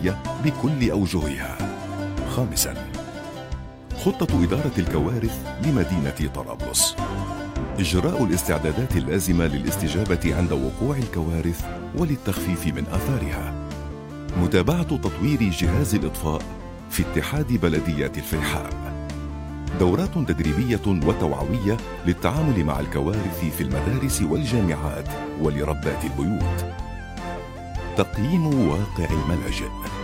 الإنسانية بكل أوجهها. خامساً، خطة إدارة الكوارث لمدينة طرابلس. إجراء الاستعدادات اللازمة للاستجابة عند وقوع الكوارث وللتخفيف من آثارها. متابعة تطوير جهاز الإطفاء في اتحاد بلديات الفيحاء. دورات تدريبية وتوعوية للتعامل مع الكوارث في المدارس والجامعات ولربات البيوت. تقييم واقع الملاجئ.